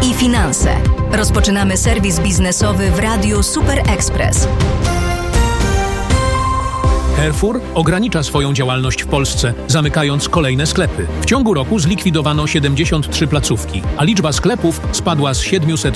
i finanse. Rozpoczynamy serwis biznesowy w Radiu Super Express. Carrefour ogranicza swoją działalność w Polsce, zamykając kolejne sklepy. W ciągu roku zlikwidowano 73 placówki, a liczba sklepów spadła z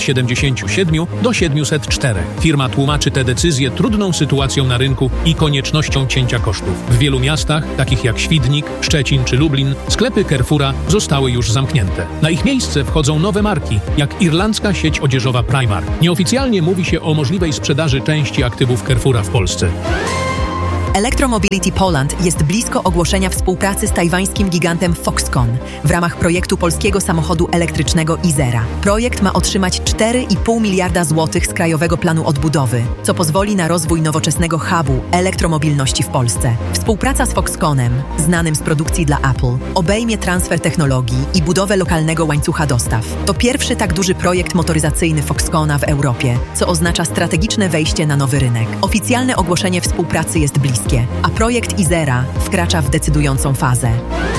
777 do 704. Firma tłumaczy tę decyzję trudną sytuacją na rynku i koniecznością cięcia kosztów. W wielu miastach, takich jak Świdnik, Szczecin czy Lublin, sklepy Carrefoura zostały już zamknięte. Na ich miejsce wchodzą nowe marki, jak irlandzka sieć odzieżowa Primark. Nieoficjalnie mówi się o możliwej sprzedaży części aktywów Carrefoura w Polsce. Electromobility Poland jest blisko ogłoszenia współpracy z tajwańskim gigantem Foxconn w ramach projektu polskiego samochodu elektrycznego Izera. Projekt ma otrzymać 4,5 miliarda złotych z Krajowego Planu Odbudowy, co pozwoli na rozwój nowoczesnego hubu elektromobilności w Polsce. Współpraca z Foxconnem, znanym z produkcji dla Apple, obejmie transfer technologii i budowę lokalnego łańcucha dostaw. To pierwszy tak duży projekt motoryzacyjny Foxconna w Europie, co oznacza strategiczne wejście na nowy rynek. Oficjalne ogłoszenie współpracy jest bliskie, a projekt Izera wkracza w decydującą fazę.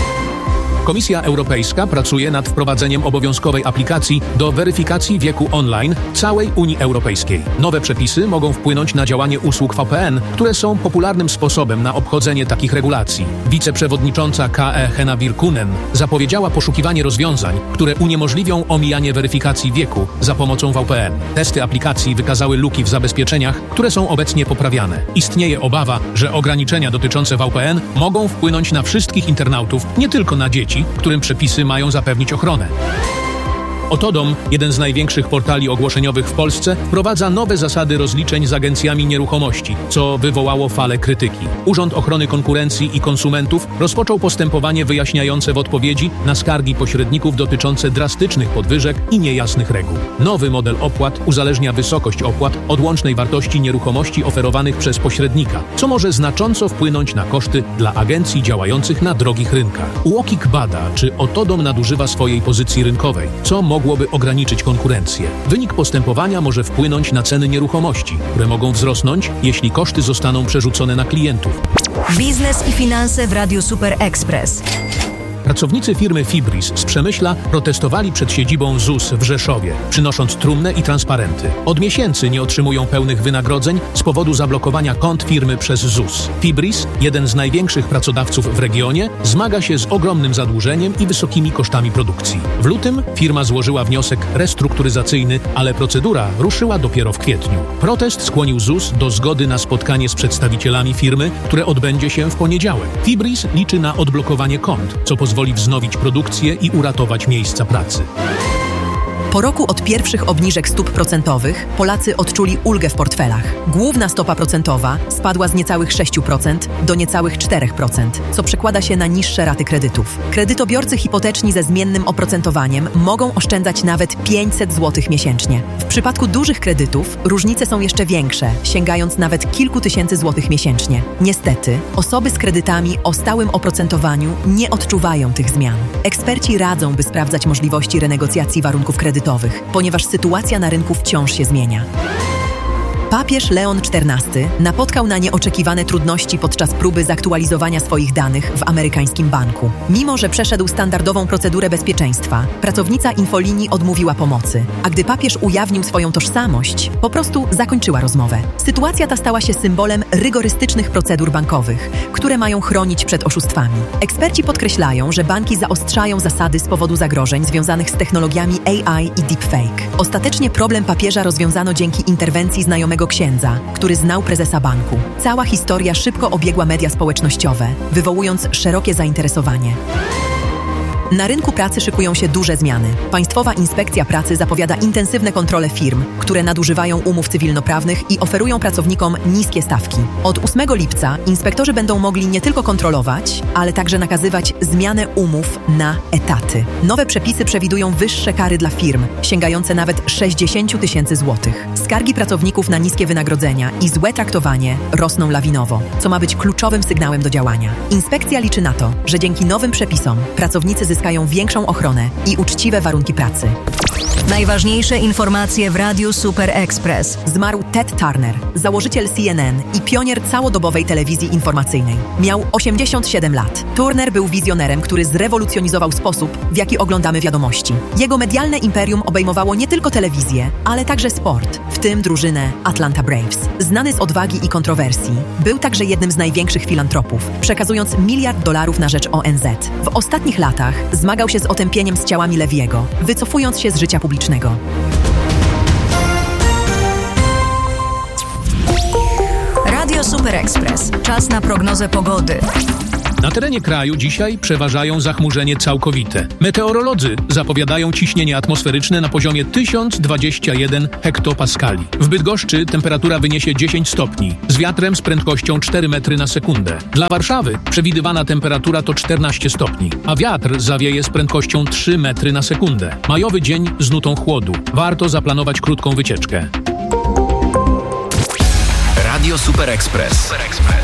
Komisja Europejska pracuje nad wprowadzeniem obowiązkowej aplikacji do weryfikacji wieku online w całej Unii Europejskiej. Nowe przepisy mogą wpłynąć na działanie usług VPN, które są popularnym sposobem na obchodzenie takich regulacji. Wiceprzewodnicząca KE Henna Virkkunen zapowiedziała poszukiwanie rozwiązań, które uniemożliwią omijanie weryfikacji wieku za pomocą VPN. Testy aplikacji wykazały luki w zabezpieczeniach, które są obecnie poprawiane. Istnieje obawa, że ograniczenia dotyczące VPN mogą wpłynąć na wszystkich internautów, nie tylko na dzieci, którym przepisy mają zapewnić ochronę. Otodom, jeden z największych portali ogłoszeniowych w Polsce, wprowadza nowe zasady rozliczeń z agencjami nieruchomości, co wywołało falę krytyki. Urząd Ochrony Konkurencji i Konsumentów rozpoczął postępowanie wyjaśniające w odpowiedzi na skargi pośredników dotyczące drastycznych podwyżek i niejasnych reguł. Nowy model opłat uzależnia wysokość opłat od łącznej wartości nieruchomości oferowanych przez pośrednika, co może znacząco wpłynąć na koszty dla agencji działających na drogich rynkach. UOKiK bada, czy Otodom nadużywa swojej pozycji rynkowej, co mogłoby ograniczyć konkurencję. Wynik postępowania może wpłynąć na ceny nieruchomości, które mogą wzrosnąć, jeśli koszty zostaną przerzucone na klientów. Biznes i finanse w Radiu Super Express. Pracownicy firmy Fibris z Przemyśla protestowali przed siedzibą ZUS w Rzeszowie, przynosząc trumnę i transparenty. Od miesięcy nie otrzymują pełnych wynagrodzeń z powodu zablokowania kont firmy przez ZUS. Fibris, jeden z największych pracodawców w regionie, zmaga się z ogromnym zadłużeniem i wysokimi kosztami produkcji. W lutym firma złożyła wniosek restrukturyzacyjny, ale procedura ruszyła dopiero w kwietniu. Protest skłonił ZUS do zgody na spotkanie z przedstawicielami firmy, które odbędzie się w poniedziałek. Fibris liczy na odblokowanie kont, co pozwoli wznowić produkcję i uratować miejsca pracy. Po roku od pierwszych obniżek stóp procentowych Polacy odczuli ulgę w portfelach. Główna stopa procentowa spadła z niecałych 6% do niecałych 4%, co przekłada się na niższe raty kredytów. Kredytobiorcy hipoteczni ze zmiennym oprocentowaniem mogą oszczędzać nawet 500 zł miesięcznie. W przypadku dużych kredytów różnice są jeszcze większe, sięgając nawet kilku tysięcy złotych miesięcznie. Niestety, osoby z kredytami o stałym oprocentowaniu nie odczuwają tych zmian. Eksperci radzą, by sprawdzać możliwości renegocjacji warunków kredytowych, ponieważ sytuacja na rynku wciąż się zmienia. Papież Leon XIV napotkał na nieoczekiwane trudności podczas próby zaktualizowania swoich danych w amerykańskim banku. Mimo że przeszedł standardową procedurę bezpieczeństwa, pracownica infolinii odmówiła pomocy, a gdy papież ujawnił swoją tożsamość, po prostu zakończyła rozmowę. Sytuacja ta stała się symbolem rygorystycznych procedur bankowych, które mają chronić przed oszustwami. Eksperci podkreślają, że banki zaostrzają zasady z powodu zagrożeń związanych z technologiami AI i deepfake. Ostatecznie problem papieża rozwiązano dzięki interwencji znajomego księdza, który znał prezesa banku. Cała historia szybko obiegła media społecznościowe, wywołując szerokie zainteresowanie. Na rynku pracy szykują się duże zmiany. Państwowa Inspekcja Pracy zapowiada intensywne kontrole firm, które nadużywają umów cywilnoprawnych i oferują pracownikom niskie stawki. Od 8 lipca inspektorzy będą mogli nie tylko kontrolować, ale także nakazywać zmianę umów na etaty. Nowe przepisy przewidują wyższe kary dla firm, sięgające nawet 60 tysięcy złotych. Skargi pracowników na niskie wynagrodzenia i złe traktowanie rosną lawinowo, co ma być kluczowym sygnałem do działania. Inspekcja liczy na to, że dzięki nowym przepisom pracownicy zyskają uzyskają większą ochronę i uczciwe warunki pracy. Najważniejsze informacje w Radiu Super Express. Zmarł Ted Turner, założyciel CNN i pionier całodobowej telewizji informacyjnej. Miał 87 lat. Turner był wizjonerem, który zrewolucjonizował sposób, w jaki oglądamy wiadomości. Jego medialne imperium obejmowało nie tylko telewizję, ale także sport, w tym drużynę Atlanta Braves. Znany z odwagi i kontrowersji, był także jednym z największych filantropów, przekazując $1 miliard na rzecz ONZ. W ostatnich latach zmagał się z otępieniem z ciałami Lewiego, wycofując się z życia publicznego. Radio Super Express. Czas na prognozę pogody. Na terenie kraju dzisiaj przeważają zachmurzenie całkowite. Meteorolodzy zapowiadają ciśnienie atmosferyczne na poziomie 1021 hektopaskali. W Bydgoszczy temperatura wyniesie 10 stopni, z wiatrem z prędkością 4 metry na sekundę. Dla Warszawy przewidywana temperatura to 14 stopni, a wiatr zawieje z prędkością 3 metry na sekundę. Majowy dzień z nutą chłodu. Warto zaplanować krótką wycieczkę. Radio Super Express.